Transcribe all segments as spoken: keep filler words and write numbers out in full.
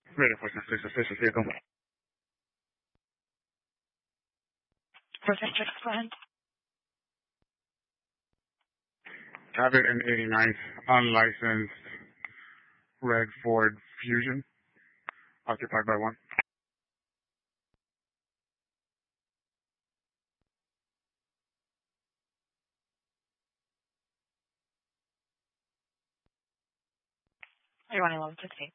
Ready for some suspicious vehicle. Perfect, just go ahead. Abbott and eighty-ninth, unlicensed, red Ford Fusion, occupied by one. thirty-one eleven fifteen.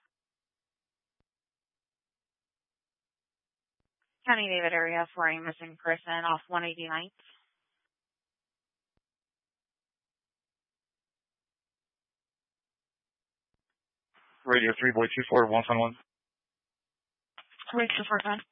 County David area for a missing person off one eighty-ninth. Radio three boy two four one on one. Wait, two four one.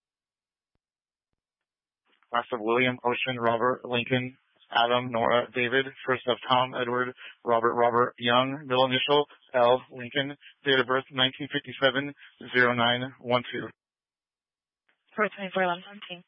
Last of William, Ocean, Robert, Lincoln, Adam, Nora, David. First of Tom, Edward, Robert, Robert, Young. Middle initial, L, Lincoln. Date of birth nineteen fifty-seven, oh nine one two. four twenty-four eleven seventeen.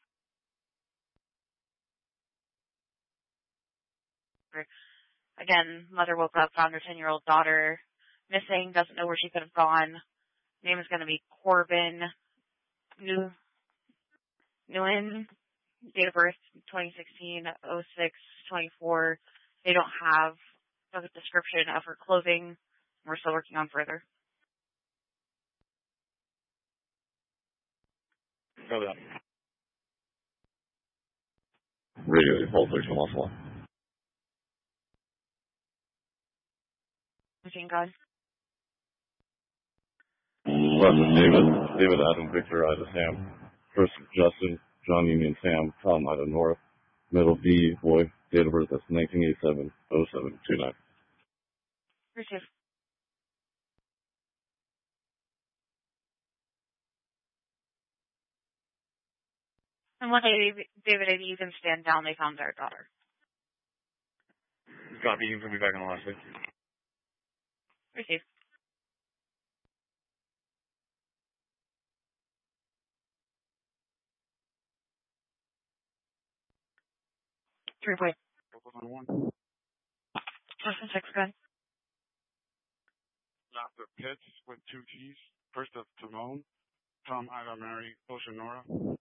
Again, mother woke up, found her ten-year-old daughter missing, doesn't know where she could have gone. Name is going to be Corbin New Newen. Date of birth twenty sixteen oh six twenty-four. They don't have a description of her clothing. We're still working on further. Go down. Radio default thirteen one one. Machine gun. Eleven David, David Adam Victor Ida Sam. First Justin, John Union Sam, Tom Ida North. Middle D boy, date of birth that's nineteen eighty-seven oh seven two nine. Receive. And one day, David, if you can stand down, they found their daughter. Copy, you can be back on the last day. Receive. Three point. one. Person six gun. Last of Pitts with two T's. First of Timon, Tom Ida Mary, Ocean Nora.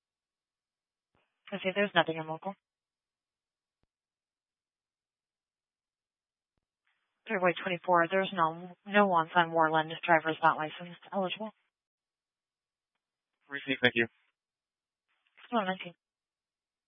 I see there's nothing in local. Three point twenty-four. There's no no wants on Warland. Driver is not licensed. Eligible. Receive, thank you. one nineteen.